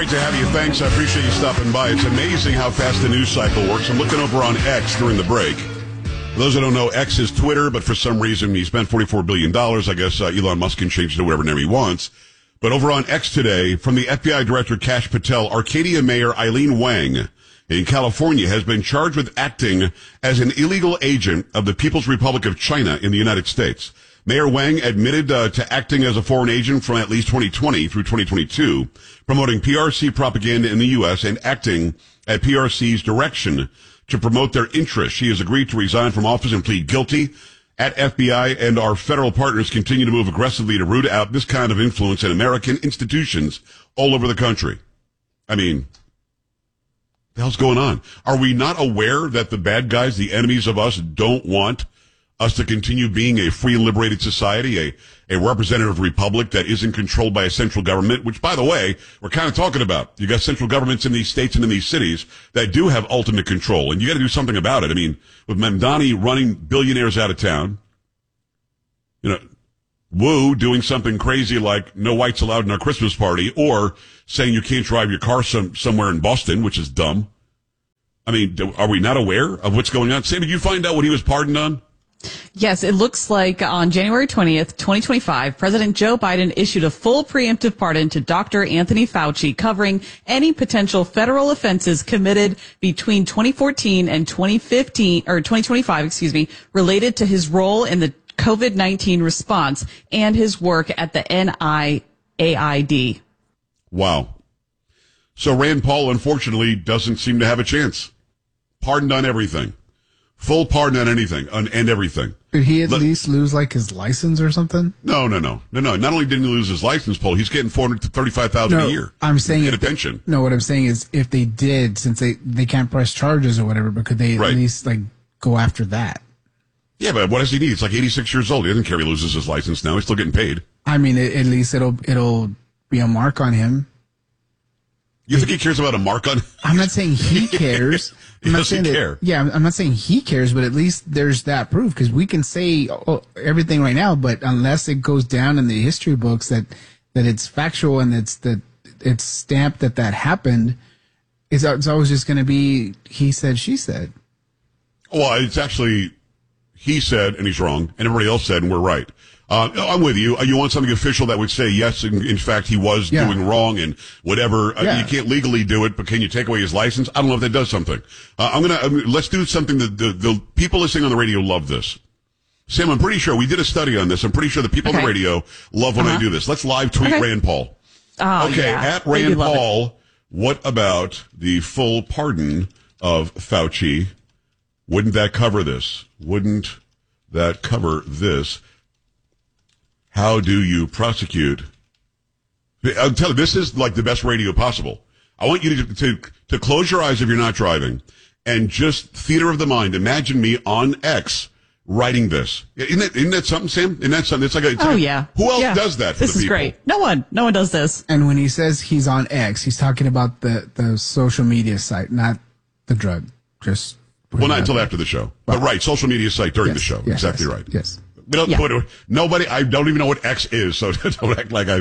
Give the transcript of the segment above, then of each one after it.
Great to have you. Thanks. I appreciate you stopping by. It's amazing how fast the news cycle works. I'm looking over on X during the break. For those who don't know, X is Twitter, but for some reason he spent $44 billion. I guess Elon Musk can change it to whatever name he wants. But over on X today, from the FBI Director Kash Patel, Arcadia Mayor Eileen Wang in California has been charged with acting as an illegal agent of the People's Republic of China in the United States. Mayor Wang admitted to acting as a foreign agent from at least 2020 through 2022, promoting PRC propaganda in the U.S. and acting at PRC's direction to promote their interests. She has agreed to resign from office and plead guilty. At FBI and our federal partners continue to move aggressively to root out this kind of influence in American institutions all over the country. I mean, what the hell's going on? Are we not aware that the bad guys, the enemies of us, don't want us to continue being a free and liberated society, a representative republic that isn't controlled by a central government, which, by the way, we're kind of talking about. You got central governments in these states and in these cities that do have ultimate control, and you got to do something about it. I mean, with Mamdani running billionaires out of town, you know, Wu doing something crazy like no whites allowed in our Christmas party, or saying you can't drive your car somewhere in Boston, which is dumb. I mean, are we not aware of what's going on? Sam, did you find out what he was pardoned on? Yes, it looks like on January 20th, 2025, President Joe Biden issued a full preemptive pardon to Dr. Anthony Fauci, covering any potential federal offenses committed between 2014 and 2025, related to his role in the COVID-19 response and his work at the NIAID. Wow. So Rand Paul, unfortunately, doesn't seem to have a chance. Pardoned on everything. Full pardon on anything, and everything. Did he at least lose, like, his license or something? No. Not only didn't he lose his license, Paul, he's getting $435,000 a year. I'm saying get a pension. No, what I'm saying is, if they did, since they can't press charges or whatever, but could they at least, like, go after that? Yeah, but what does he need? It's like 86 years old. He doesn't care if he loses his license now. He's still getting paid. I mean, at least it'll be a mark on him. You think he cares about a mark on him? I'm not saying he cares. He doesn't care. I'm not saying he cares, but at least there's that proof, because we can say everything right now, but unless it goes down in the history books that it's factual and it's stamped that happened, it's always just going to be he said, she said. Well, it's actually he said and he's wrong, and everybody else said and we're right. I'm with you. You want something official that would say, yes, in fact, he was doing wrong and whatever. You can't legally do it, but can you take away his license? I don't know if that does something. Let's do something that the people listening on the radio love this. Sam, I'm pretty sure we did a study on this. I'm pretty sure the people on the radio love when I do this. Let's live tweet Rand Paul. At Rand Paul, what about the full pardon of Fauci? Wouldn't that cover this? Wouldn't that cover this? How do you prosecute? I'll tell you, this is like the best radio possible. I want you to close your eyes if you're not driving and just theater of the mind. Imagine me on X writing this. Isn't that something, Sam? Isn't that something? It's like who else does that for the people? This is great. No one does this. And when he says he's on X, he's talking about the social media site, not the drug. Well, not until after the show. But social media site during the show. Exactly right. Yes. We don't put nobody. I don't even know what X is, so don't act like I.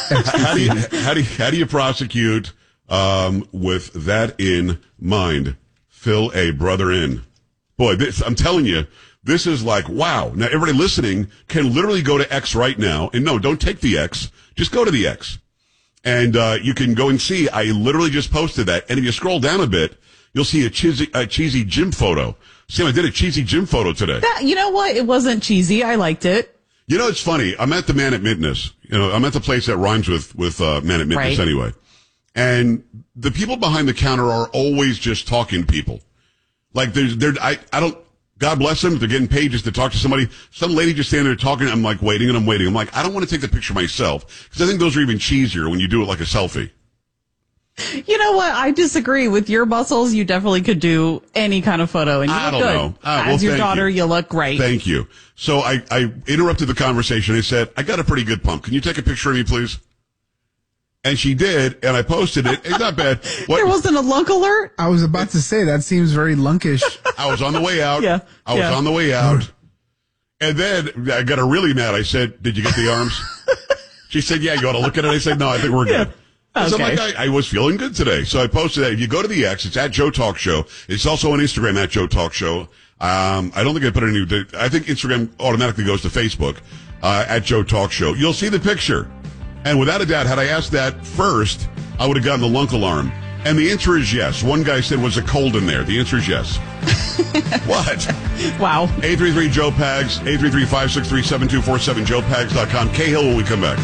How do you prosecute with that in mind? Fill a brother in. Boy, I'm telling you, this is like wow. Now everybody listening can literally go to X right now, and no, don't take the X. Just go to the X, and you can go and see. I literally just posted that, and if you scroll down a bit, you'll see a cheesy gym photo. Sam, I did a cheesy gym photo today. You know what? It wasn't cheesy. I liked it. You know, it's funny. I'm at the Man at Midness. I'm at the place that rhymes with Man at Midness anyway. And the people behind the counter are always just talking to people. Like I don't, God bless them. They're getting paid just to talk to somebody. Some lady just standing there talking. I'm like waiting and I'm waiting. I'm like, I don't want to take the picture myself because I think those are even cheesier when you do it like a selfie. You know what? I disagree. With your muscles, you definitely could do any kind of photo, and you look good. As your daughter, you look great. Thank you. So I interrupted the conversation. I said, I got a pretty good pump. Can you take a picture of me, please? And she did, and I posted it. It's not bad. There wasn't a lunk alert? I was about to say, that seems very lunkish. I was on the way out. I was on the way Oh. out. And then I got her really mad. I said, did you get the arms? She said, yeah, you ought to look at it. I said, no, I think we're good. So Okay. I'm like, I was feeling good today. So I posted that. If you go to the X, it's at Joe Talk Show. It's also on Instagram at Joe Talk Show. I don't think I put any, I think Instagram automatically goes to Facebook, at Joe Talk Show. You'll see the picture. And without a doubt, had I asked that first, I would have gotten the lunk alarm. And the answer is yes. One guy said, was it cold in there? The answer is yes. What? Wow. 833-JOE-PAGS, 833-563-7247, joepags.com. Cahill when we come back.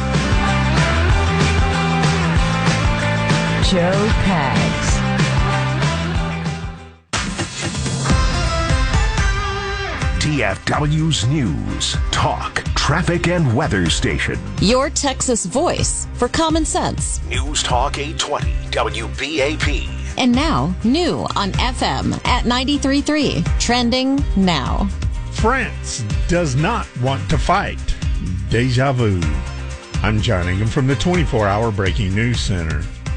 Joe Pags. DFW's News, Talk, Traffic, and Weather Station. Your Texas voice for common sense. News Talk 820, WBAP. And now, new on FM at 93.3. Trending now. France does not want to fight. Deja vu. I'm John Ingham from the 24-hour Breaking News Center.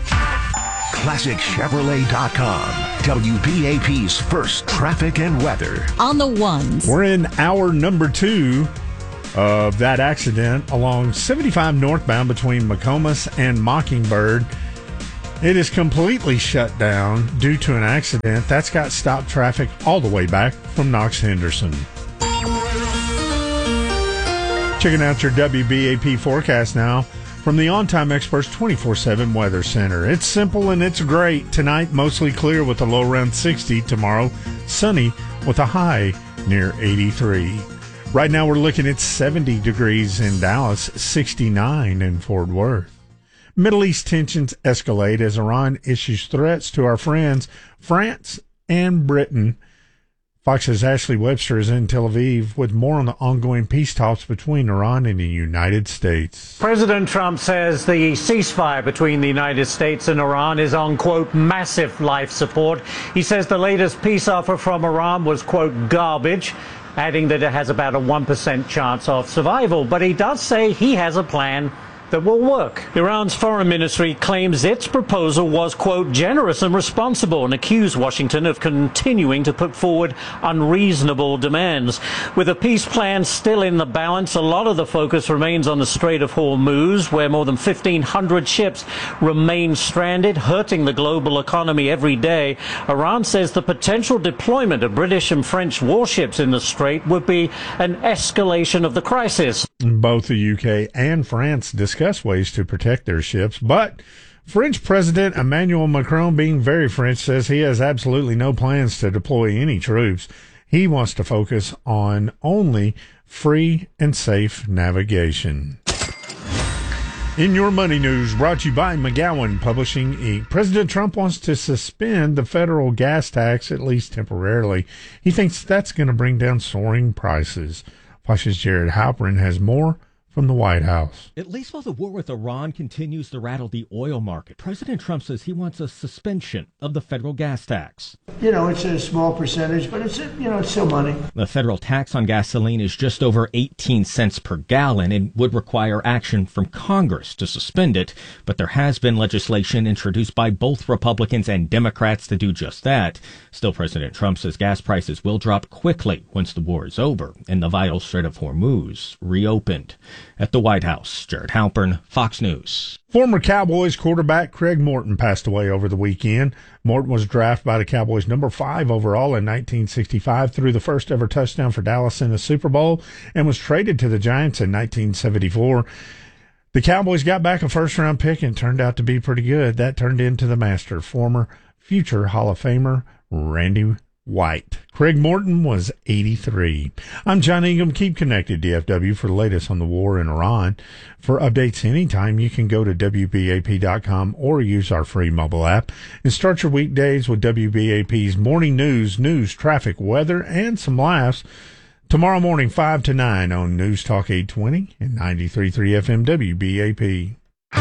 ClassicChevrolet.com, WBAP's first traffic and weather. On the ones. We're in hour number 2 of that accident along 75 northbound between McComas and Mockingbird. It is completely shut down due to an accident. That's got stopped traffic all the way back from Knox Henderson. Checking out your WBAP forecast now from the On Time Experts 24/7 Weather Center. It's simple and it's great. Tonight, mostly clear with a low around 60. Tomorrow, sunny with a high near 83. Right now, we're looking at 70 degrees in Dallas, 69 in Fort Worth. Middle East tensions escalate as Iran issues threats to our friends, France and Britain. Fox's Ashley Webster is in Tel Aviv with more on the ongoing peace talks between Iran and the United States. President Trump says the ceasefire between the United States and Iran is on, quote, massive life support. He says the latest peace offer from Iran was, quote, garbage, adding that it has about a 1% chance of survival. But he does say he has a plan that will work. Iran's foreign ministry claims its proposal was, quote, generous and responsible, and accused Washington of continuing to put forward unreasonable demands. With a peace plan still in the balance, a lot of the focus remains on the Strait of Hormuz, where more than 1,500 ships remain stranded, hurting the global economy every day. Iran says the potential deployment of British and French warships in the strait would be an escalation of the crisis. Both the UK and France discuss ways to protect their ships, but French President Emmanuel Macron, being very French, says he has absolutely no plans to deploy any troops. He wants to focus on only free and safe navigation. In your money news, brought to you by McGowan Publishing Inc. President Trump wants to suspend the federal gas tax, at least temporarily. He thinks that's going to bring down soaring prices. Fox's Jared Halperin has more from the White House. At least while the war with Iran continues to rattle the oil market, President Trump says he wants a suspension of the federal gas tax. You know, it's a small percentage, but it's still money. The federal tax on gasoline is just over 18 cents per gallon and would require action from Congress to suspend it. But there has been legislation introduced by both Republicans and Democrats to do just that. Still, President Trump says gas prices will drop quickly once the war is over and the vital Strait of Hormuz reopened. At the White House, Jared Halpern, Fox News. Former Cowboys quarterback Craig Morton passed away over the weekend. Morton was drafted by the Cowboys number 5 overall in 1965, threw the first ever touchdown for Dallas in the Super Bowl, and was traded to the Giants in 1974. The Cowboys got back a first-round pick and turned out to be pretty good. That turned into the master, former future Hall of Famer Randy White. Craig Morton was 83. I'm John Ingham. Keep connected, DFW, for the latest on the war in Iran. For updates anytime, you can go to WBAP.com or use our free mobile app and start your weekdays with WBAP's morning news, traffic, weather, and some laughs. Tomorrow morning, 5 to 9 on News Talk 820 and 93.3 FM WBAP.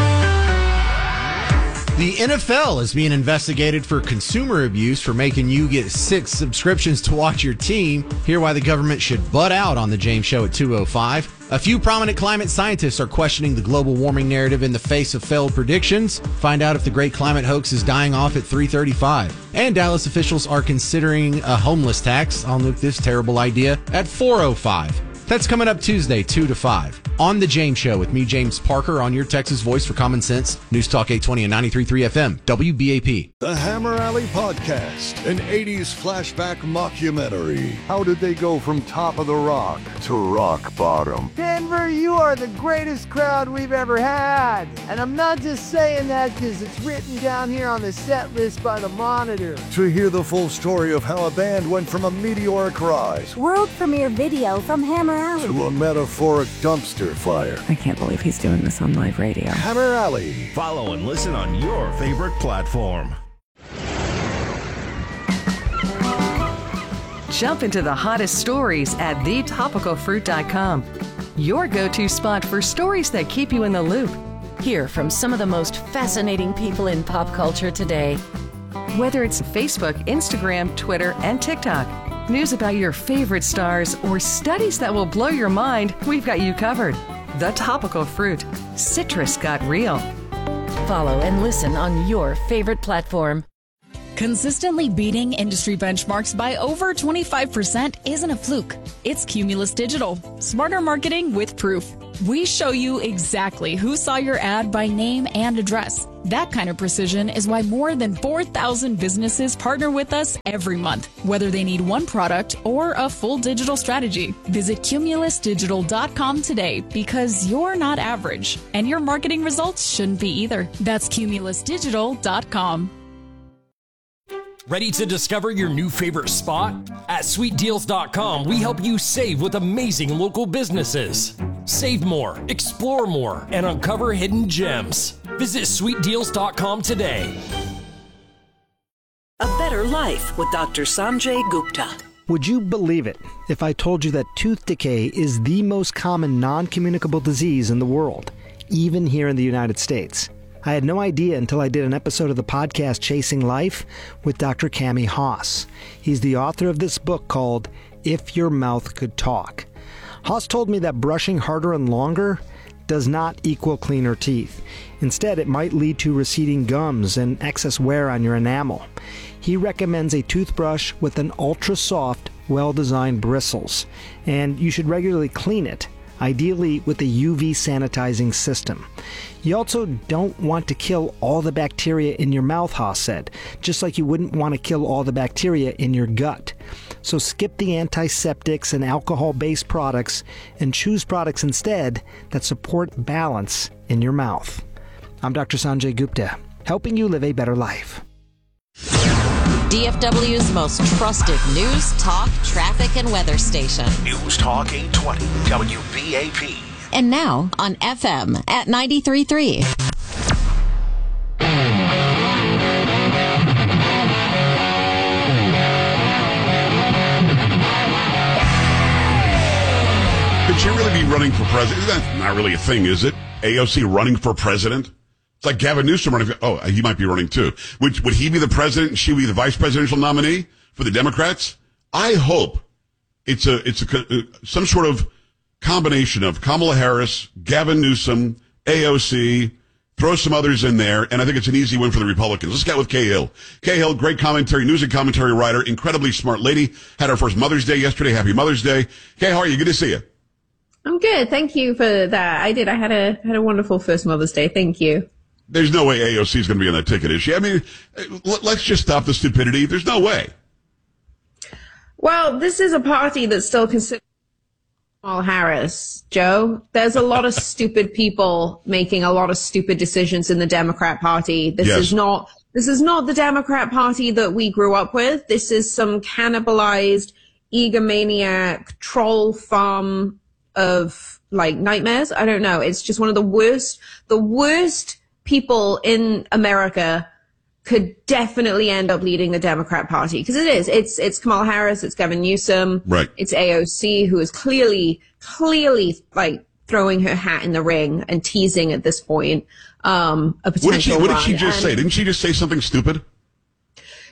The NFL is being investigated for consumer abuse for making you get 6 subscriptions to watch your team. Hear why the government should butt out on the James Show at 2:05. A few prominent climate scientists are questioning the global warming narrative in the face of failed predictions. Find out if the great climate hoax is dying off at 3:35. And Dallas officials are considering a homeless tax. I'll nuke this terrible idea at 4:05. That's coming up Tuesday, 2 to 5. On The James Show with me, James Parker, on your Texas voice for Common Sense. News Talk 820 and 93.3 FM, WBAP. The Hammer Alley Podcast, an 80s flashback mockumentary. How did they go from top of the rock to rock bottom? Denver, you are the greatest crowd we've ever had. And I'm not just saying that because it's written down here on the set list by the Monitor. To hear the full story of how a band went from a meteoric rise world premiere video from Hammer Alley to a metaphoric dumpster fire. I can't believe he's doing this on live radio. Hammer Alley. Follow and listen on your favorite platform. Jump into the hottest stories at thetopicalfruit.com. Your go-to spot for stories that keep you in the loop. Hear from some of the most fascinating people in pop culture today. Whether it's Facebook, Instagram, Twitter, and TikTok, news about your favorite stars, or studies that will blow your mind, we've got you covered. The Topical Fruit. Citrus got real. Follow and listen on your favorite platform. Consistently beating industry benchmarks by over 25% isn't a fluke. It's Cumulus Digital. Smarter marketing with proof. We show you exactly who saw your ad by name and address. That kind of precision is why more than 4,000 businesses partner with us every month, whether they need one product or a full digital strategy. Visit cumulusdigital.com today because you're not average, and your marketing results shouldn't be either. That's cumulusdigital.com. Ready to discover your new favorite spot? At sweetdeals.com, we help you save with amazing local businesses. Save more, explore more, and uncover hidden gems. Visit sweetdeals.com today. A Better Life with Dr. Sanjay Gupta. Would you believe it if I told you that tooth decay is the most common non-communicable disease in the world, even here in the United States? I had no idea until I did an episode of the podcast Chasing Life with Dr. Cami Haas. He's the author of this book called If Your Mouth Could Talk. Haas told me that brushing harder and longer does not equal cleaner teeth. Instead, it might lead to receding gums and excess wear on your enamel. He recommends a toothbrush with an ultra-soft, well-designed bristles, and you should regularly clean it, ideally with a UV sanitizing system. You also don't want to kill all the bacteria in your mouth, Haas said, just like you wouldn't want to kill all the bacteria in your gut. So skip the antiseptics and alcohol-based products and choose products instead that support balance in your mouth. I'm Dr. Sanjay Gupta, helping you live a better life. DFW's most trusted news, talk, traffic, and weather station. News Talk 820 WBAP. And now on FM at 93.3. Could she really be running for president? That's not really a thing, is it? AOC running for president? It's like Gavin Newsom running for, oh, he might be running too. Would he be the president and she be the vice presidential nominee for the Democrats? I hope it's some sort of combination of Kamala Harris, Gavin Newsom, AOC, throw some others in there, and I think it's an easy win for the Republicans. Let's get with Kay Hill. Kay Hill, great commentary, news and commentary writer, incredibly smart lady. Had her first Mother's Day yesterday. Happy Mother's Day. Kay, how are you? Good to see you. I'm good. Thank you for that. I did. I had a wonderful first Mother's Day. Thank you. There's no way AOC is going to be on that ticket, is she? I mean, let's just stop the stupidity. There's no way. Well, this is a party that's still considered Kamala Harris, Joe. There's a lot of stupid people making a lot of stupid decisions in the Democrat Party. This is not the Democrat Party that we grew up with. This is some cannibalized, egomaniac, troll farm of like nightmares. I don't know. It's just one of the worst people in America could definitely end up leading the Democrat Party. Because it is. It's Kamala Harris, it's Gavin Newsom, right. It's AOC, who is clearly like throwing her hat in the ring and teasing at this point a potential What did she run. just say? Didn't she just say something stupid?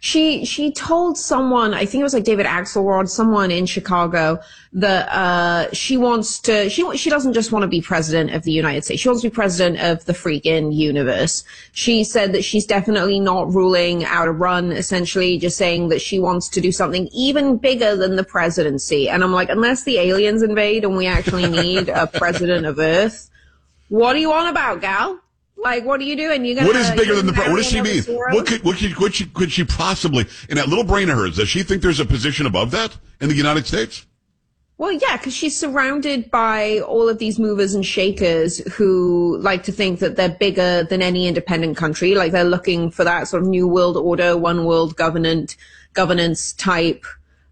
She told someone, I think it was like David Axelrod, someone in Chicago, that she doesn't just want to be president of the United States. She wants to be president of the freaking universe. She said that she's definitely not ruling out a run, essentially just saying that she wants to do something even bigger than the presidency. And I'm like, unless the aliens invade and we actually need a president of Earth, what are you on about, gal? Like, what are you doing? What is bigger than the what does she mean? Could she possibly, in that little brain of hers, does she think there's a position above that in the United States? Well, yeah, because she's surrounded by all of these movers and shakers who like to think that they're bigger than any independent country. Like, they're looking for that sort of new world order, one world governance type,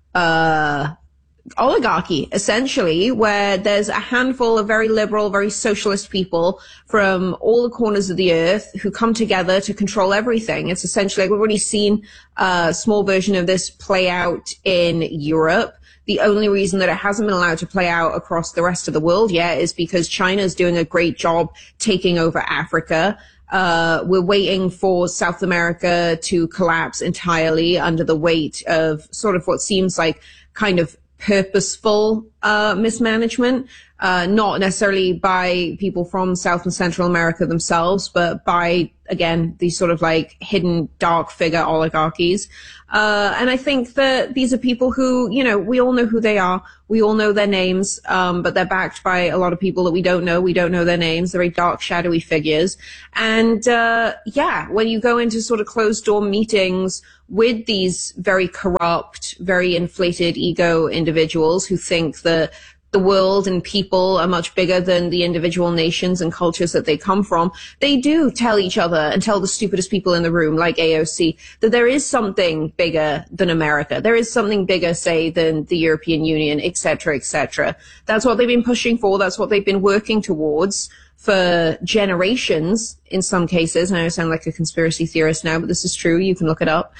oligarchy, essentially, where there's a handful of very liberal, very socialist people from all the corners of the earth who come together to control everything. It's essentially, like, we've already seen a small version of this play out in Europe. The only reason that it hasn't been allowed to play out across the rest of the world yet is because China is doing a great job taking over Africa. We're waiting for South America to collapse entirely under the weight of sort of what seems like kind of purposeful mismanagement, not necessarily by people from South and Central America themselves, but by, again, these sort of like hidden dark figure oligarchies. And I think that these are people who, you know, we all know who they are. We all know their names, but they're backed by a lot of people that we don't know. We don't know their names. They're very dark, shadowy figures. And, yeah, when you go into sort of closed door meetings with these very corrupt, very inflated ego individuals who think that the world and people are much bigger than the individual nations and cultures that they come from, they do tell each other and tell the stupidest people in the room, like AOC, that there is something bigger than America. There is something bigger, say, than the European Union, et cetera, et cetera. That's what they've been pushing for. That's what they've been working towards for generations in some cases. And I sound like a conspiracy theorist now, but this is true. You can look it up.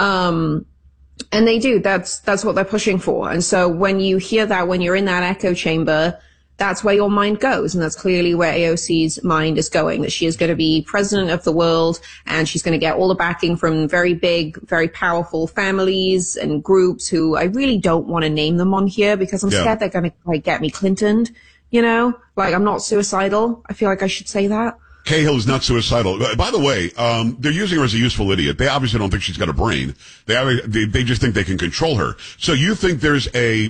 And they do. That's what they're pushing for. And so when you hear that, when you're in that echo chamber, that's where your mind goes. And that's clearly where AOC's mind is going, that she is going to be president of the world and she's going to get all the backing from very big, very powerful families and groups who I really don't want to name them on here because I'm scared they're going to like get me Clinton'd, you know, like I'm not suicidal. I feel like I should say that. Cahill is not suicidal. By the way, they're using her as a useful idiot. They obviously don't think she's got a brain. They just think they can control her. So you think there's a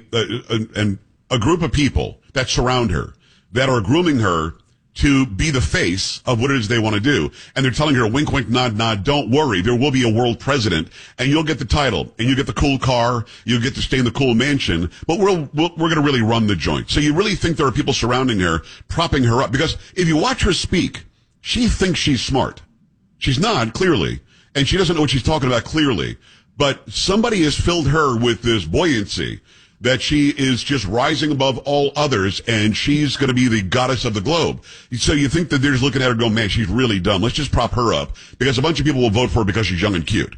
group of people that surround her that are grooming her to be the face of what it is they want to do. And they're telling her, wink, wink, nod, nod, don't worry. There will be a world president and you'll get the title and you get the cool car. You'll get to stay in the cool mansion, but we're going to really run the joint. So you really think there are people surrounding her, propping her up? Because if you watch her speak, she thinks she's smart. She's not, clearly. And she doesn't know what she's talking about, clearly. But somebody has filled her with this buoyancy that she is just rising above all others, and she's going to be the goddess of the globe. So you think that they're just looking at her and going, man, she's really dumb. Let's just prop her up, because a bunch of people will vote for her because she's young and cute.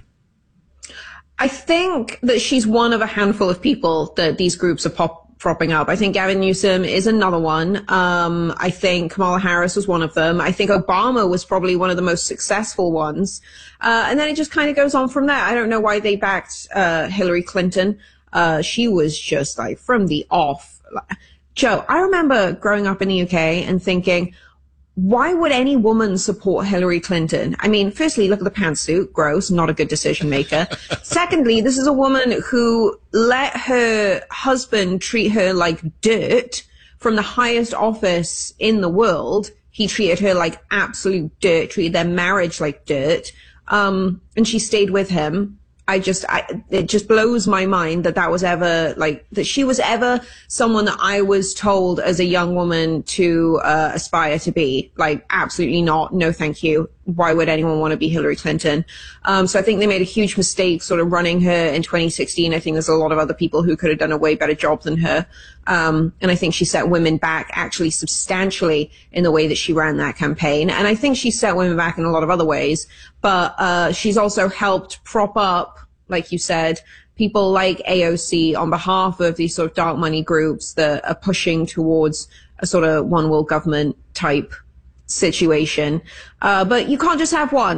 I think that she's one of a handful of people that these groups are propping up. I think Gavin Newsom is another one. I think Kamala Harris was one of them. I think Obama was probably one of the most successful ones. And then it just kind of goes on from there. I don't know why they backed Hillary Clinton. She was just like from the off. Joe, I remember growing up in the UK and thinking, why would any woman support Hillary Clinton? I mean, firstly, look at the pantsuit. Gross. Not a good decision maker. Secondly, this is a woman who let her husband treat her like dirt from the highest office in the world. He treated her like absolute dirt, treated their marriage like dirt. And she stayed with him. It just blows my mind that was ever, like, that she was ever someone that I was told as a young woman to aspire to be. Like, absolutely not. No, thank you. Why would anyone want to be Hillary Clinton? So I think they made a huge mistake sort of running her in 2016. I think there's a lot of other people who could have done a way better job than her. And I think she set women back actually substantially in the way that she ran that campaign. And I think she set women back in a lot of other ways. But she's also helped prop up, like you said, people like AOC on behalf of these sort of dark money groups that are pushing towards a sort of one world government type situation. But you can't just have one.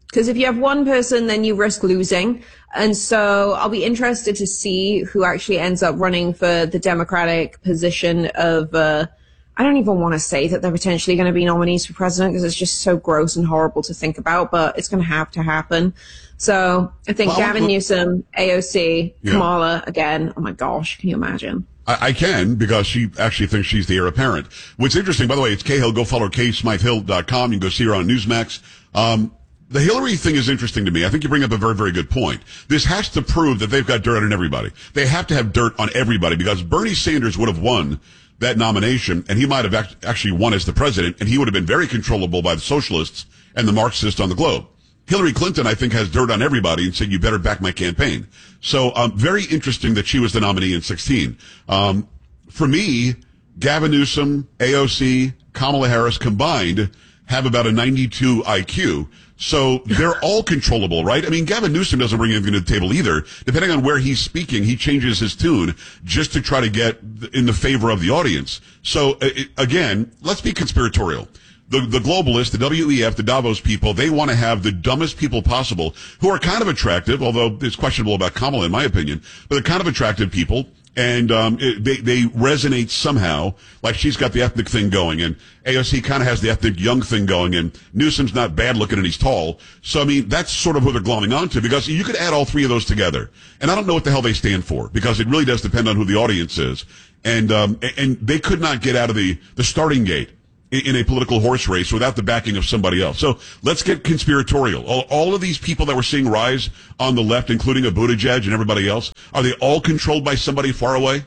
Because if you have one person, then you risk losing. And so I'll be interested to see who actually ends up running for the Democratic position of, I don't even want to say that they're potentially going to be nominees for president because it's just so gross and horrible to think about, but it's going to have to happen. So I think Gavin Newsom, AOC, Kamala again. Oh my gosh, can you imagine? I can, because she actually thinks she's the heir apparent. What's interesting, by the way, it's Cahill. Go follow her, KSmytheHill.com. You can go see her on Newsmax. The Hillary thing is interesting to me. I think you bring up a very, very good point. This has to prove that they've got dirt on everybody. They have to have dirt on everybody, because Bernie Sanders would have won that nomination, and he might have actually won as the president, and he would have been very controllable by the socialists and the Marxists on the globe. Hillary Clinton, I think, has dirt on everybody and said, you better back my campaign. So, very interesting that she was the nominee in 16. For me, Gavin Newsom, AOC, Kamala Harris combined have about a 92 IQ. So they're all controllable, right? I mean, Gavin Newsom doesn't bring anything to the table either. Depending on where he's speaking, he changes his tune just to try to get in the favor of the audience. So again, let's be conspiratorial. The globalists, the WEF, the Davos people, they want to have the dumbest people possible who are kind of attractive, although it's questionable about Kamala in my opinion, but they're kind of attractive people. And they resonate somehow, like she's got the ethnic thing going, and AOC kind of has the ethnic young thing going, and Newsom's not bad looking and he's tall. So, I mean, that's sort of who they're glomming onto, because you could add all three of those together. And I don't know what the hell they stand for, because it really does depend on who the audience is. And they could not get out of the starting gate in a political horse race without the backing of somebody else. So let's get conspiratorial. All of these people that we're seeing rise on the left, including a Buttigieg and everybody else, are they all controlled by somebody far away?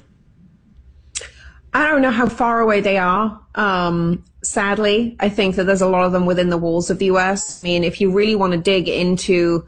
I don't know how far away they are. Sadly, I think that there's a lot of them within the walls of the US. I mean, if you really want to dig into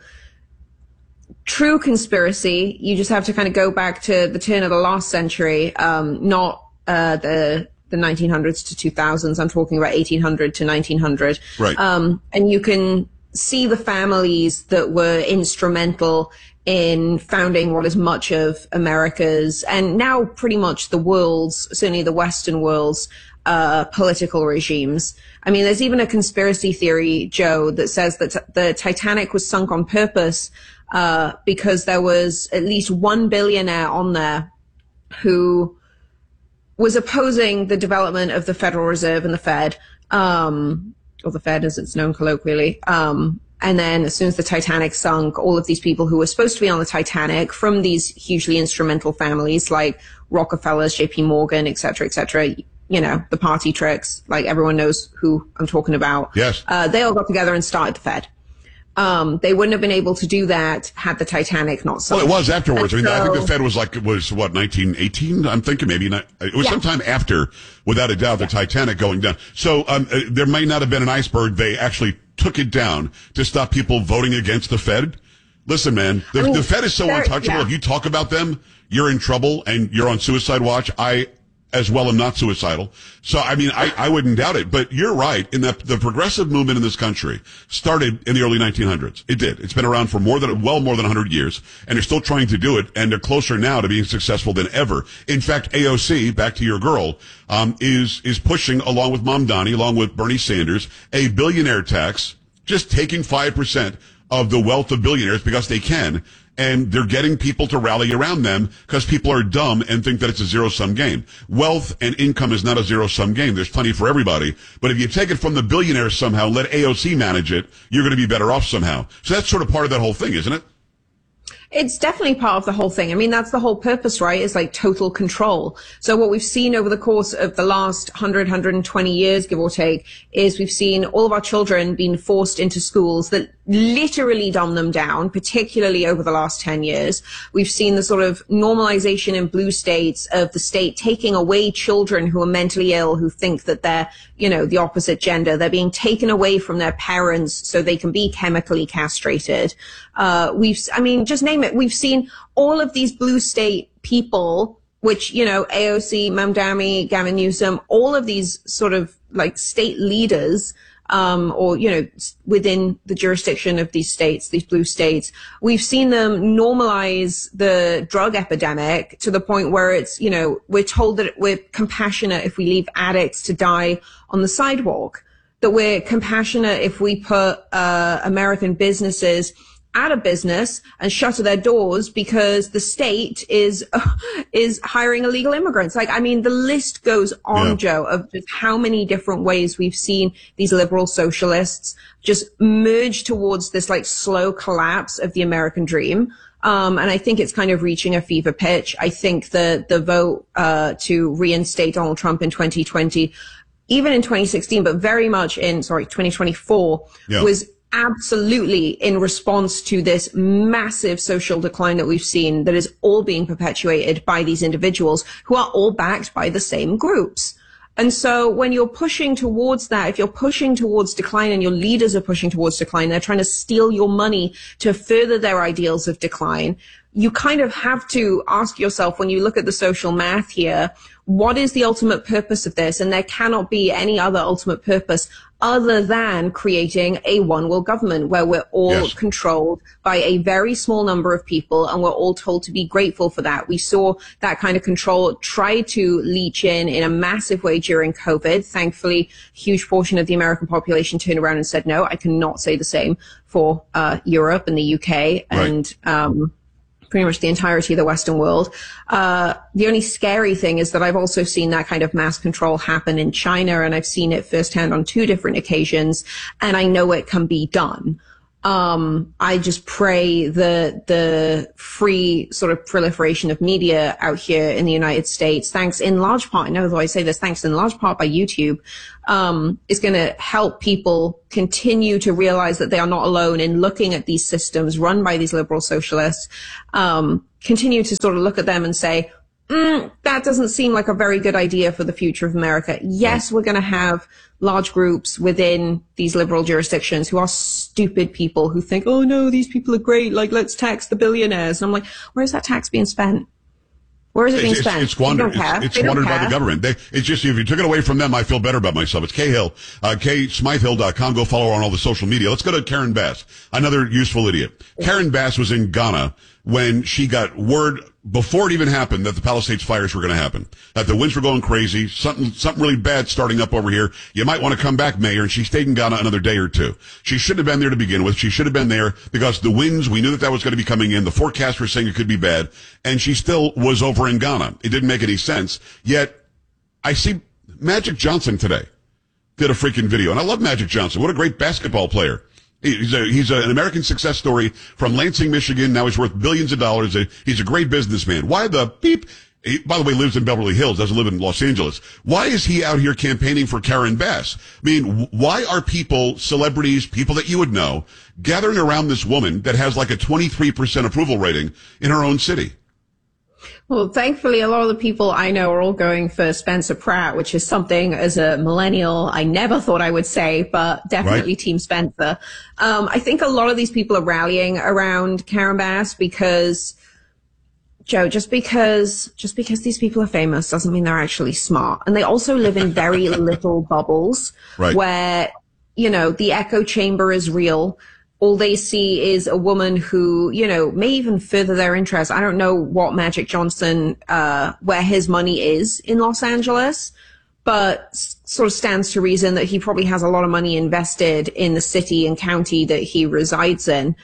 true conspiracy, you just have to kind of go back to the turn of the last century, not the 1900s to 2000s. I'm talking about 1800 to 1900. Right. And you can see the families that were instrumental in founding what is much of America's, and now pretty much the world's, certainly the Western world's, political regimes. I mean, there's even a conspiracy theory, Joe, that says that the Titanic was sunk on purpose, because there was at least one billionaire on there who was opposing the development of the Federal Reserve and the Fed, or the Fed as it's known colloquially. And then as soon as the Titanic sunk, all of these people who were supposed to be on the Titanic from these hugely instrumental families like Rockefellers, JP Morgan, et cetera, you know, the party tricks, like everyone knows who I'm talking about. Yes. They all got together and started the Fed. They wouldn't have been able to do that had the Titanic not sunk. Well, it was afterwards. I mean, I think the Fed was what, 1918? I'm thinking maybe not. It was sometime after, without a doubt, the Titanic going down. So, there may not have been an iceberg. They actually took it down to stop people voting against the Fed. Listen, man, the Fed is so untouchable. Yeah. If you talk about them, you're in trouble and you're on suicide watch. I, as well, am not suicidal. So, I mean, I wouldn't doubt it. But you're right in that the progressive movement in this country started in the early 1900s. It did. It's been around for more than 100 years, and they're still trying to do it, and they're closer now to being successful than ever. In fact, AOC, back to your girl, is pushing, along with Mamdani, along with Bernie Sanders, a billionaire tax, just taking 5% of the wealth of billionaires because they can. And they're getting people to rally around them because people are dumb and think that it's a zero-sum game. Wealth and income is not a zero-sum game. There's plenty for everybody. But if you take it from the billionaires somehow, let AOC manage it, you're going to be better off somehow. So that's sort of part of that whole thing, isn't it? It's definitely part of the whole thing. I mean, that's the whole purpose, right? Is like total control. So what we've seen over the course of the last 120 years, give or take, is we've seen all of our children being forced into schools that literally dumb them down, particularly over the last 10 years. We've seen the sort of normalization in blue states of the state taking away children who are mentally ill, who think that they're, you know, the opposite gender. They're being taken away from their parents so they can be chemically castrated. Just name it. We've seen all of these blue state people, which, you know, AOC, Mamdani, Gavin Newsom, all of these sort of like state leaders, or, you know, within the jurisdiction of these states, these blue states, we've seen them normalize the drug epidemic to the point where it's, you know, we're told that we're compassionate if we leave addicts to die on the sidewalk. that we're compassionate if we put American businesses out of business and shutter their doors because the state is hiring illegal immigrants. Like, I mean, the list goes on, Joe, of just how many different ways we've seen these liberal socialists just merge towards this like slow collapse of the American dream. And I think it's kind of reaching a fever pitch. I think the vote to reinstate Donald Trump in 2020, even in 2016, but very much in 2024, was absolutely in response to this massive social decline that we've seen that is all being perpetuated by these individuals who are all backed by the same groups. And so when you're pushing towards that, if you're pushing towards decline and your leaders are pushing towards decline, they're trying to steal your money to further their ideals of decline, you kind of have to ask yourself, when you look at the social math here, what is the ultimate purpose of this? And there cannot be any other ultimate purpose other than creating a one world government where we're all controlled by a very small number of people and we're all told to be grateful for that. We saw that kind of control try to leach in a massive way during COVID. Thankfully, a huge portion of the American population turned around and said, no, I cannot say the same for Europe and the UK and pretty much the entirety of the Western world. The only scary thing is that I've also seen that kind of mass control happen in China, and I've seen it firsthand on 2 different occasions, and I know it can be done. I just pray that the free sort of proliferation of media out here in the United States, thanks in large part, I know though I say this, thanks in large part by YouTube, is going to help people continue to realize that they are not alone in looking at these systems run by these liberal socialists, continue to sort of look at them and say, that doesn't seem like a very good idea for the future of America. Yes, we're going to have large groups within these liberal jurisdictions who are stupid people who think, oh no, these people are great. Like, let's tax the billionaires. And I'm like, where's that tax being spent? Where is it being spent? It's squandered. It's squandered by the government. It's just, if you took it away from them, I feel better about myself. It's Cahill, KSmytheHill.com. Go follow her on all the social media. Let's go to Karen Bass, another useful idiot. Karen Bass was in Ghana when she got word before it even happened that the Palisades fires were going to happen, that the winds were going crazy, something really bad starting up over here. You might want to come back, Mayor. And she stayed in Ghana another day or 2. She shouldn't have been there to begin with. She should have been there because the winds, we knew that was going to be coming in. The forecast were saying it could be bad. And she still was over in Ghana. It didn't make any sense. Yet I see Magic Johnson today did a freaking video. And I love Magic Johnson. What a great basketball player. He's an American success story from Lansing, Michigan. Now he's worth billions of dollars. He's a great businessman. Why the beep? He, by the way, lives in Beverly Hills, doesn't live in Los Angeles. Why is he out here campaigning for Karen Bass? I mean, why are people, celebrities, people that you would know, gathering around this woman that has like a 23% approval rating in her own city? Well, thankfully, a lot of the people I know are all going for Spencer Pratt, which is something as a millennial I never thought I would say, but definitely Team Spencer. I think a lot of these people are rallying around Karen Bass because, Joe, just because these people are famous doesn't mean they're actually smart. And they also live in very little bubbles where, you know, the echo chamber is real. All they see is a woman who, you know, may even further their interest. I don't know what Magic Johnson, where his money is in Los Angeles, but sort of stands to reason that he probably has a lot of money invested in the city and county that he resides in.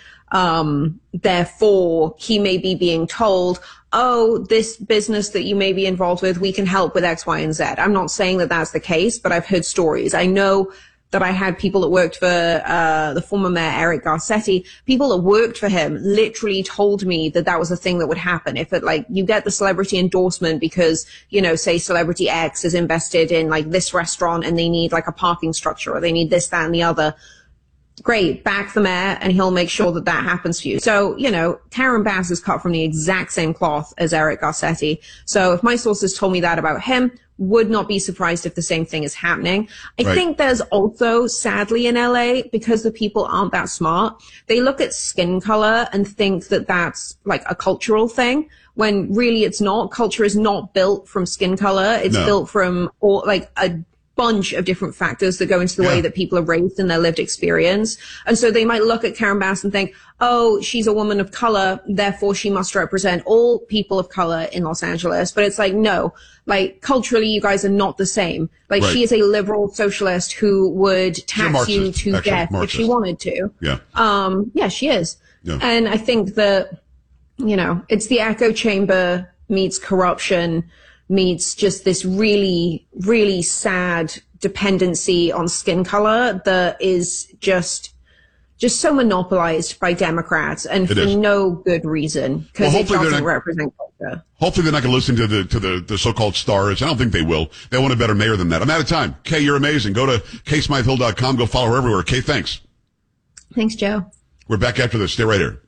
Therefore, he may be being told, oh, this business that you may be involved with, we can help with X, Y, and Z. I'm not saying that that's the case, but I've heard stories. I know that I had people that worked for the former mayor, Eric Garcetti. People that worked for him literally told me that that was a thing that would happen. If it, like, you get the celebrity endorsement because, you know, say celebrity X is invested in like this restaurant and they need like a parking structure or they need this, that, and the other. Great, back the mayor and he'll make sure that that happens for you. So, you know, Karen Bass is cut from the exact same cloth as Eric Garcetti. So if my sources told me that about him, would not be surprised if the same thing is happening. I think there's also, sadly in LA, because the people aren't that smart, they look at skin color and think that that's like a cultural thing, when really it's not. Culture is not built from skin color. It's built from bunch of different factors that go into the way that people are raised in their lived experience. And so they might look at Karen Bass and think, oh, she's a woman of color, therefore she must represent all people of color in Los Angeles. But it's like, no, like culturally, you guys are not the same. Like she is a liberal socialist who would tax you to death if she wanted to. Yeah, she is. Yeah. And I think that, you know, it's the echo chamber meets corruption meets just this really, really sad dependency on skin color that is just so monopolized by Democrats, and for no good reason, because it doesn't represent culture. Hopefully they're not going to listen to the so-called stars. I don't think they will. They want a better mayor than that. I'm out of time. Kay, you're amazing. Go to KSmytheHill.com. Go follow her everywhere. Kay, thanks. Thanks, Joe. We're back after this. Stay right here.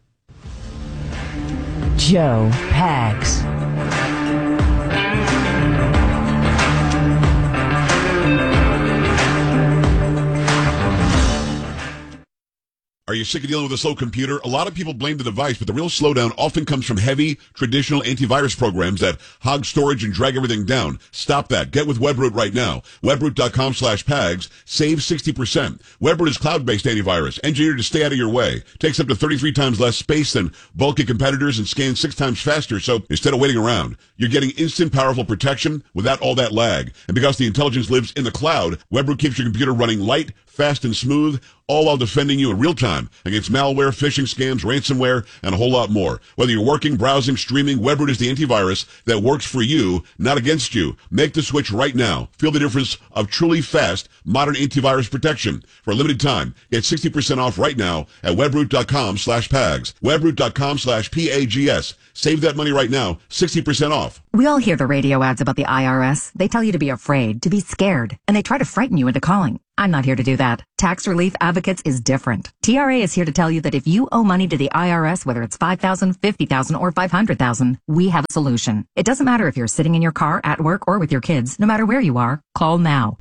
Joe Pags. Are you sick of dealing with a slow computer? A lot of people blame the device, but the real slowdown often comes from heavy, traditional antivirus programs that hog storage and drag everything down. Stop that. Get with WebRoot right now. WebRoot.com/PAGS. Save 60%. WebRoot is cloud-based antivirus, engineered to stay out of your way. Takes up to 33 times less space than bulky competitors and scans 6 times faster. So instead of waiting around, you're getting instant, powerful protection without all that lag. And because the intelligence lives in the cloud, WebRoot keeps your computer running light, fast, and smooth, all while defending you in real time against malware, phishing scams, ransomware, and a whole lot more. Whether you're working, browsing, streaming, WebRoot is the antivirus that works for you, not against you. Make the switch right now. Feel the difference of truly fast, modern antivirus protection. For a limited time, get 60% off right now at WebRoot.com/PAGS. WebRoot.com/PAGS. Save that money right now, 60% off. We all hear the radio ads about the IRS. They tell you to be afraid, to be scared, and they try to frighten you into calling. I'm not here to do that. Tax Relief Advocates is different. TRA is here to tell you that if you owe money to the IRS, whether it's $5,000, $50,000, or $500,000, we have a solution. It doesn't matter if you're sitting in your car, at work, or with your kids. No matter where you are, call now.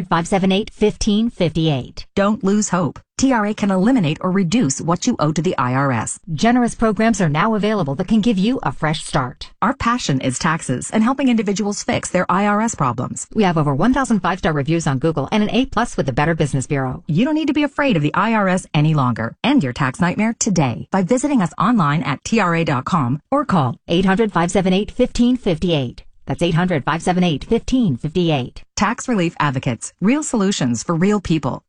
800-578-1558. Don't lose hope. TRA can eliminate or reduce what you owe to the IRS. Generous programs are now available that can give you a fresh start. Our passion is taxes and helping individuals fix their IRS problems. We have over 1,000 5-star reviews on Google and an A+ with the Better Business Bureau. You don't need to be afraid of the IRS any longer. End your tax nightmare today by visiting us online at TRA.com or call 800-578-1558. That's 800-578-1558. Tax Relief Advocates. Real solutions for real people.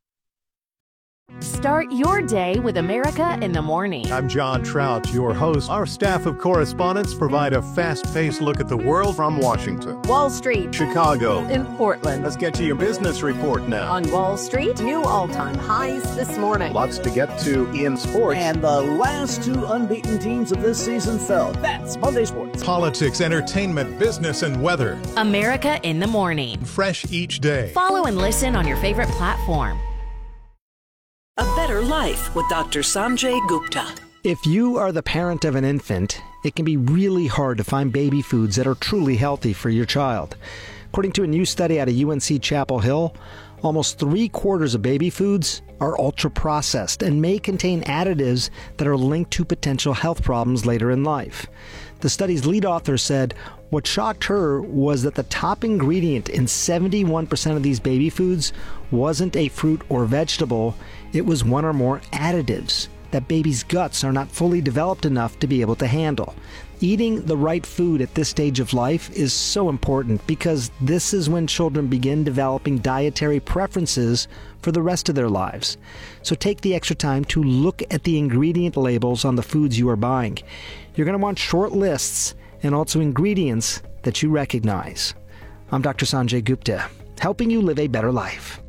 Start your day with America in the Morning. I'm John Trout, your host. Our staff of correspondents provide a fast-paced look at the world from Washington, Wall Street, Chicago, and Portland. Let's get to your business report now. On Wall Street, new all-time highs this morning. Lots to get to in sports. And the last 2 unbeaten teams of this season fell. That's Monday Sports. Politics, entertainment, business, and weather. America in the Morning. Fresh each day. Follow and listen on your favorite platform. A Better Life with Dr. Sanjay Gupta. If you are the parent of an infant, it can be really hard to find baby foods that are truly healthy for your child. According to a new study out of UNC Chapel Hill, almost 3/4 of baby foods are ultra-processed and may contain additives that are linked to potential health problems later in life. The study's lead author said what shocked her was that the top ingredient in 71% of these baby foods wasn't a fruit or vegetable, it was one or more additives that babies' guts are not fully developed enough to be able to handle. Eating the right food at this stage of life is so important because this is when children begin developing dietary preferences for the rest of their lives. So take the extra time to look at the ingredient labels on the foods you are buying. You're going to want short lists and also ingredients that you recognize. I'm Dr. Sanjay Gupta, helping you live a better life.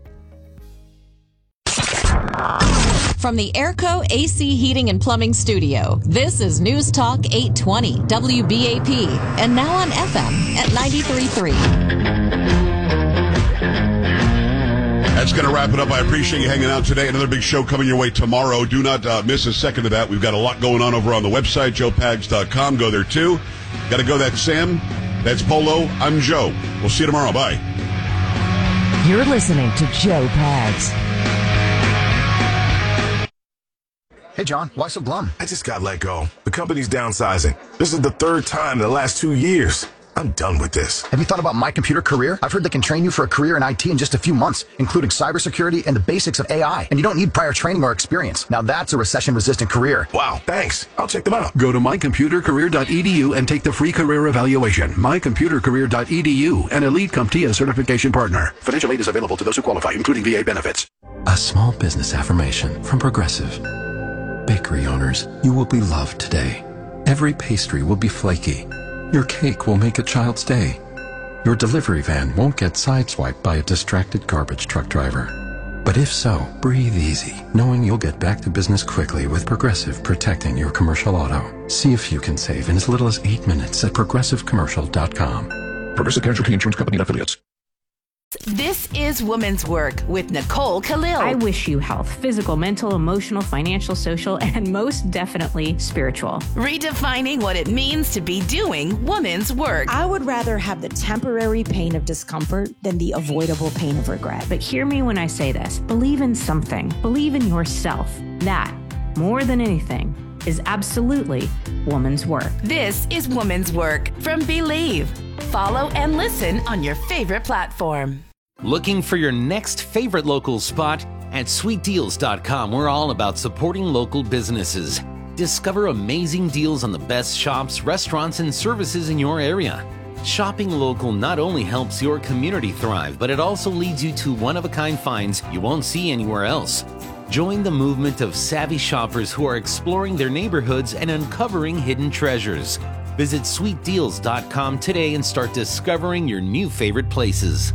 From the Airco AC Heating and Plumbing Studio, this is News Talk 820 WBAP, and now on FM at 93.3. That's going to wrap it up. I appreciate you hanging out today. Another big show coming your way tomorrow. Do not miss a second of that. We've got a lot going on over on the website, joepags.com. Go there, too. Got to go. That's Sam. That's Polo. I'm Joe. We'll see you tomorrow. Bye. You're listening to Joe Pags. Hey, John, why so glum? I just got let go. The company's downsizing. This is the 3rd time in the last 2 years. I'm done with this. Have you thought about My Computer Career? I've heard they can train you for a career in IT in just a few months, including cybersecurity and the basics of AI. And you don't need prior training or experience. Now that's a recession-resistant career. Wow, thanks. I'll check them out. Go to mycomputercareer.edu and take the free career evaluation. Mycomputercareer.edu, an Elite CompTIA certification partner. Financial aid is available to those who qualify, including VA benefits. A small business affirmation from Progressive. Bakery owners, you will be loved today. Every pastry will be flaky. Your cake will make a child's day. Your delivery van won't get sideswiped by a distracted garbage truck driver. But if so, breathe easy, knowing you'll get back to business quickly with Progressive protecting your commercial auto. See if you can save in as little as 8 minutes at progressivecommercial.com. Progressive Casualty Insurance Company and affiliates. This is Woman's Work with Nicole Khalil. I wish you health, physical, mental, emotional, financial, social, and most definitely spiritual. Redefining what it means to be doing woman's work. I would rather have the temporary pain of discomfort than the avoidable pain of regret. But hear me when I say this. Believe in something. Believe in yourself. That, more than anything, is absolutely woman's work. This is Woman's Work from Believe. Follow and listen on your favorite platform. Looking for your next favorite local spot? At sweetdeals.com, we're all about supporting local businesses. Discover amazing deals on the best shops, restaurants, and services in your area. Shopping local not only helps your community thrive, but it also leads you to one-of-a-kind finds you won't see anywhere else. Join the movement of savvy shoppers who are exploring their neighborhoods and uncovering hidden treasures. Visit sweetdeals.com today and start discovering your new favorite places.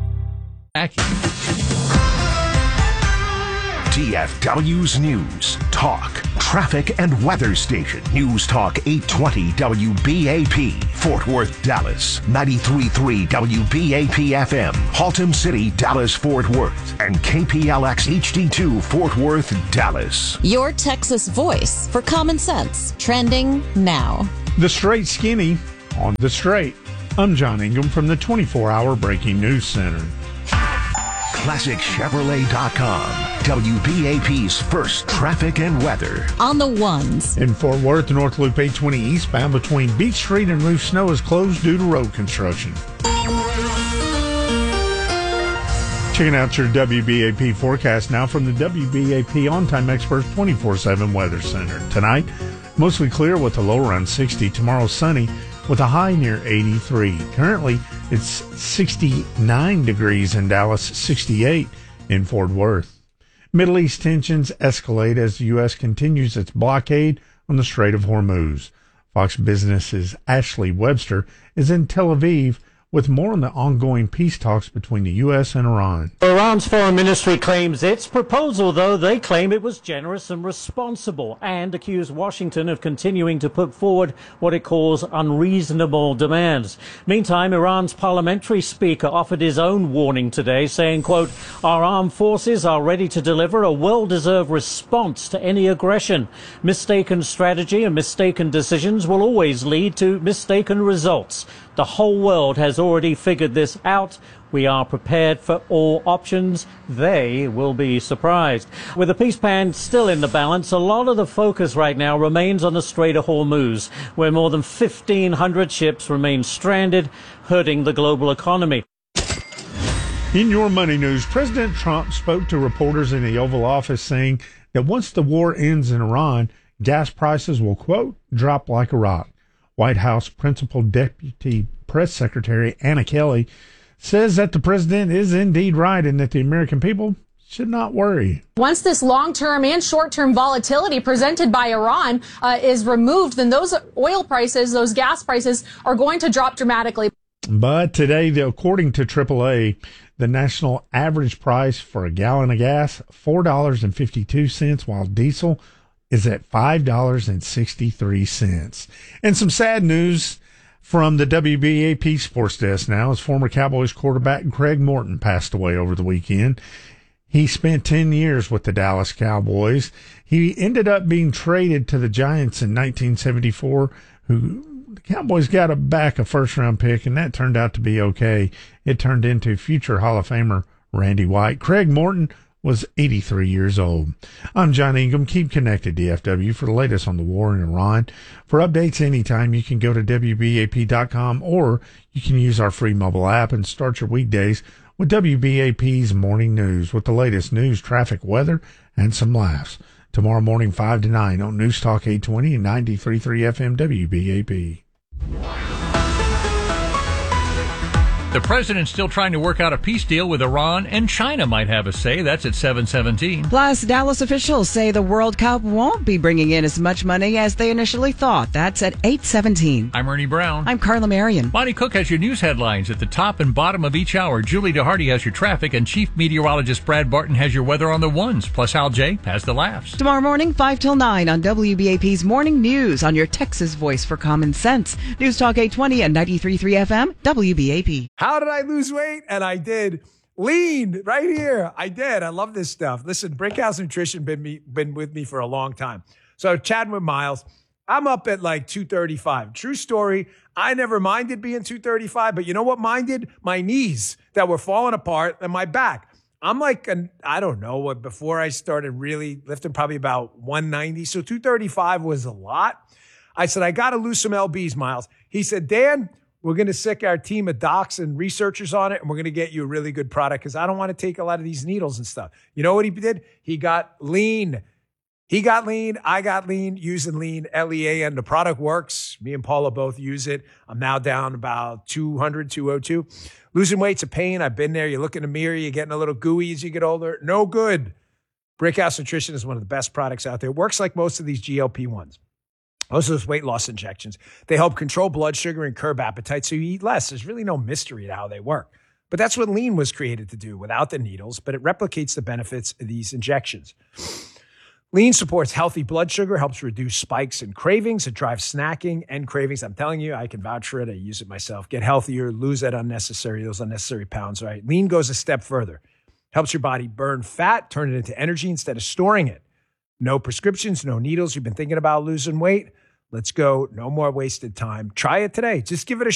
DFW's News, Talk, Traffic and Weather Station. News Talk 820 WBAP, Fort Worth, Dallas. 93.3 WBAP FM, Haltom City, Dallas, Fort Worth. And KPLX HD2, Fort Worth, Dallas. Your Texas voice for common sense. Trending now. The Straight Skinny on The Straight. I'm John Ingham from the 24-hour Breaking News Center. ClassicChevrolet.com, WBAP's first traffic and weather. On the ones. In Fort Worth, North Loop 820 eastbound between Beach Street and Roof Snow is closed due to road construction. Checking out your WBAP forecast now from the WBAP On-Time Experts 24/7 Weather Center. Tonight, mostly clear with a low around 60. Tomorrow, sunny with a high near 83. Currently, it's 69 degrees in Dallas, 68 in Fort Worth. Middle East tensions escalate as the U.S. continues its blockade on the Strait of Hormuz. Fox Business's Ashley Webster is in Tel Aviv with more on the ongoing peace talks between the U.S. and Iran. Iran's foreign ministry claims its proposal, though they claim it was generous and responsible, and accuse Washington of continuing to put forward what it calls unreasonable demands. Meantime, Iran's parliamentary speaker offered his own warning today, saying, quote, "Our armed forces are ready to deliver a well-deserved response to any aggression. Mistaken strategy and mistaken decisions will always lead to mistaken results. The whole world has already figured this out. We are prepared for all options. They will be surprised." With the peace plan still in the balance, a lot of the focus right now remains on the Strait of Hormuz, where more than 1,500 ships remain stranded, hurting the global economy. In your money news, President Trump spoke to reporters in the Oval Office saying that once the war ends in Iran, gas prices will, quote, drop like a rock. White House Principal Deputy Press Secretary Anna Kelly says that the president is indeed right and that the American people should not worry. Once this long-term and short-term volatility presented by Iran is removed, then those oil prices, those gas prices are going to drop dramatically. But today, according to AAA, the national average price for a gallon of gas, $4.52, while diesel is at $5.63. And some sad news from the WBAP Sports Desk now as former Cowboys quarterback Craig Morton passed away over the weekend. He spent 10 years with the Dallas Cowboys. He ended up being traded to the Giants in 1974, the Cowboys got back a first-round pick, and that turned out to be okay. It turned into future Hall of Famer Randy White. Craig Morton was 83 years old. I'm John Ingham. Keep connected, DFW, for the latest on the war in Iran. For updates anytime, you can go to WBAP.com, or you can use our free mobile app and start your weekdays with WBAP's Morning News with the latest news, traffic, weather, and some laughs. Tomorrow morning, 5 to 9 on News Talk 820 and 93.3 FM WBAP. The president's still trying to work out a peace deal with Iran, and China might have a say. That's at 7:17. Plus, Dallas officials say the World Cup won't be bringing in as much money as they initially thought. That's at 8:17. I'm Ernie Brown. I'm Carla Marion. Bonnie Cook has your news headlines at the top and bottom of each hour. Julie DeHarty has your traffic, and Chief Meteorologist Brad Barton has your weather on the ones. Plus, Al J has the laughs. Tomorrow morning, 5 till 9 on WBAP's Morning News on your Texas voice for common sense. News Talk 820 and 93.3 FM WBAP. How did I lose weight? And I did. Lean right here. I did. I love this stuff. Listen, Brickhouse Nutrition been with me for a long time. So chatting with Miles, I'm up at like 235. True story. I never minded being 235, but you know what minded? My knees that were falling apart and my back. I'm like, I don't know what, before I started really lifting, probably about 190. So 235 was a lot. I said, I got to lose some LBs, Miles. He said, Dan, we're going to sick our team of docs and researchers on it, and we're going to get you a really good product because I don't want to take a lot of these needles and stuff. You know what he did? He got lean. He got lean. I got lean using lean, Lean. The product works. Me and Paula both use it. I'm now down about 200, 202. Losing weight's a pain. I've been there. You look in the mirror, you're getting a little gooey as you get older. No good. Brickhouse Nutrition is one of the best products out there. It works like most of these GLP-1s. Most of those weight loss injections, they help control blood sugar and curb appetite so you eat less. There's really no mystery to how they work. But that's what lean was created to do without the needles, but it replicates the benefits of these injections. Lean supports healthy blood sugar, helps reduce spikes and cravings. It drives snacking and cravings. I'm telling you, I can vouch for it. I use it myself. Get healthier, lose those unnecessary pounds, right? Lean goes a step further. Helps your body burn fat, turn it into energy instead of storing it. No prescriptions, no needles. You've been thinking about losing weight? Let's go. No more wasted time. Try it today. Just give it a